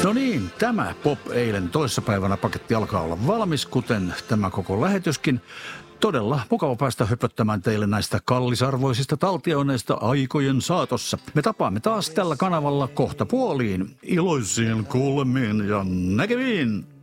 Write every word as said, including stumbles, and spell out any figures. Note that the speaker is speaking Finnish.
No niin, tämä Pop eilen toissapäivänä paketti alkaa olla valmis, kuten tämä koko lähetyskin. Todella mukava päästä höpöttämään teille näistä kallisarvoisista taltioineista aikojen saatossa. Me tapaamme taas tällä kanavalla kohta puoliin. Iloisiin kuulemiin ja näkemiin!